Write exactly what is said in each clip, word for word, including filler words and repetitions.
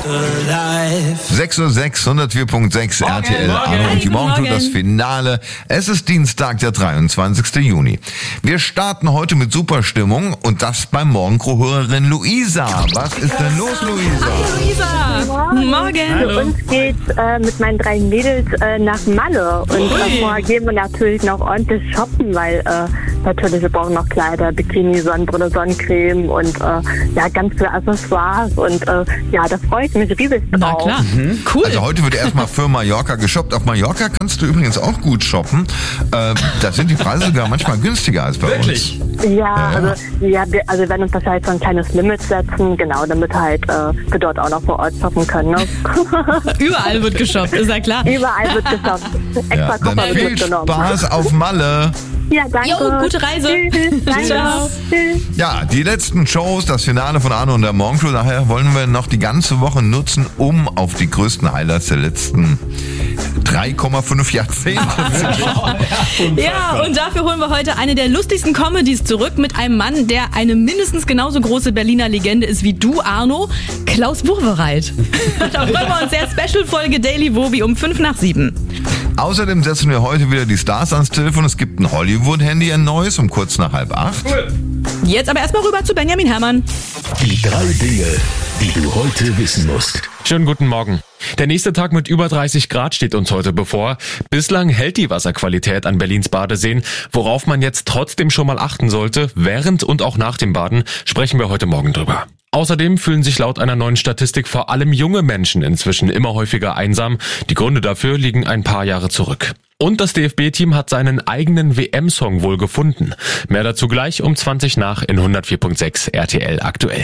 sechs Uhr sechs, hundertvier Komma sechs R T L. Arno und die Morgentour, das Finale. Es ist Dienstag, der dreiundzwanzigsten Juni. Wir starten heute mit Superstimmung und das beim Morgencrew-Hörerin Luisa. Was ist denn los, Luisa? Hi, Luisa. Morgen. Morgen. Hallo. Uns geht's äh, mit meinen drei Mädels äh, nach Malle. Und davor gehen wir natürlich noch ordentlich shoppen, weil äh, natürlich wir brauchen noch Kleider, Bikini, Sonnenbrille, Sonnencreme und äh, ja, ganz viele Accessoires. Und äh, ja, da freue ich mich riesig drauf. Na klar, mhm. Cool. Also heute wird erstmal für Mallorca geshoppt. Auf Mallorca kannst du übrigens auch gut shoppen. Äh, da sind die Preise sogar manchmal günstiger als bei Wirklich? uns. Ja, Ja, ja. also, ja, wir, also wir werden uns wahrscheinlich so ein kleines Limit setzen, genau, damit halt äh, wir dort auch noch vor Ort shoppen können. Ne? Überall wird geshoppt, ist ja klar. Überall wird geshoppt. Extra Ja, Koffer dann wird viel mitgenommen. Spaß auf Malle. Ja, danke. Jo, gute Reise. Tschüss, danke. Ciao. Tschüss. Ja, die letzten Shows, das Finale von Arno und der Morgencrew. Daher wollen wir noch die ganze Woche nutzen, um auf die größten Highlights der letzten drei Komma fünf Jahrzehnte zu schauen. Ja, und dafür holen wir heute eine der lustigsten Comedies zurück mit einem Mann, der eine mindestens genauso große Berliner Legende ist wie du, Arno, Klaus Wowereit. Da freuen wir uns sehr. Special-Folge Daily Wowi um fünf nach sieben. Außerdem setzen wir heute wieder die Stars ans Telefon. Es gibt ein Hollywood-Handy, ein neues, um kurz nach halb acht. Jetzt aber erstmal rüber zu Benjamin Herrmann. Die drei Dinge, die du heute wissen musst. Schönen guten Morgen. Der nächste Tag mit über dreißig Grad steht uns heute bevor. Bislang hält die Wasserqualität an Berlins Badeseen. Worauf man jetzt trotzdem schon mal achten sollte, während und auch nach dem Baden, sprechen wir heute Morgen drüber. Außerdem fühlen sich laut einer neuen Statistik vor allem junge Menschen inzwischen immer häufiger einsam. Die Gründe dafür liegen ein paar Jahre zurück. Und das D F B-Team hat seinen eigenen W M-Song wohl gefunden. Mehr dazu gleich um zwanzig nach in hundertvier Komma sechs R T L aktuell.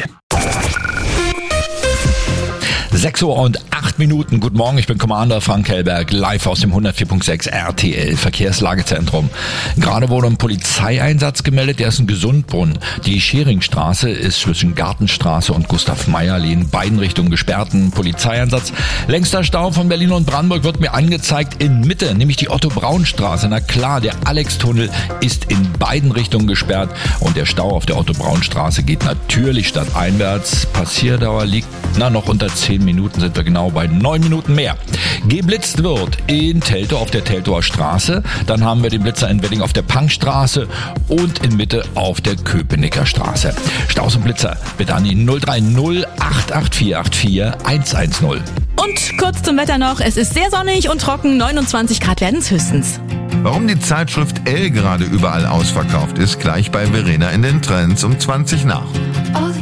sechs Uhr und acht Minuten. Guten Morgen, ich bin Commander Frank Hellberg, live aus dem hundertvier Komma sechs R T L Verkehrslagezentrum. Gerade wurde ein Polizeieinsatz gemeldet, der ist in Gesundbrunn. Die Scheringstraße ist zwischen Gartenstraße und Gustav-Meyer-Allee in beiden Richtungen gesperrt. Ein Polizeieinsatz. Längster Stau von Berlin und Brandenburg wird mir angezeigt in Mitte, nämlich die Otto-Braun-Straße. Na klar, der Alex-Tunnel ist in beiden Richtungen gesperrt und der Stau auf der Otto-Braun-Straße geht natürlich stadteinwärts. Passierdauer liegt na noch unter zehn Minuten, sind wir genau bei neun Minuten mehr. Geblitzt wird in Teltow auf der Teltower Straße, dann haben wir den Blitzer in Wedding auf der Punkstraße und in Mitte auf der Köpenicker Straße. Staus und Blitzer bitte an die null drei null acht acht vier acht vier eins eins null. Und kurz zum Wetter noch. Es ist sehr sonnig und trocken. neunundzwanzig Grad werden es höchstens. Warum die Zeitschrift Elle gerade überall ausverkauft ist, gleich bei Verena in den Trends um zwanzig nach.